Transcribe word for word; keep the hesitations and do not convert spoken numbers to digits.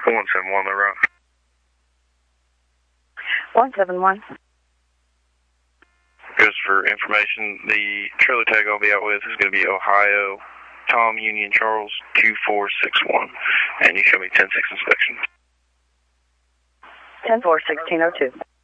one seven one, they're right. one seven one. Just for information, the trailer tag I'll be out with is going to be Ohio, Tom Union Charles two four six one. And you show me ten six inspection. ten four, sixteen oh two.